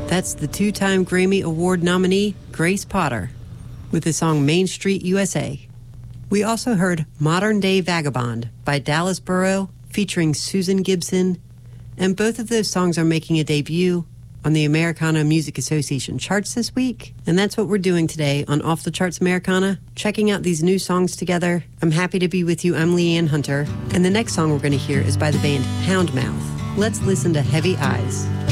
That's the two-time Grammy Award nominee, Grace Potter, with the song Main Street USA. We also heard Modern Day Vagabond by Dallas Burrow featuring Susan Gibson, and both of those songs are making a debut on the Americana Music Association charts this week. And that's what we're doing today on Off the Charts Americana, checking out these new songs together. I'm happy to be with you. I'm Leanne Hunter. And the next song we're going to hear is by the band Houndmouth. Let's listen to Heavy Eyes.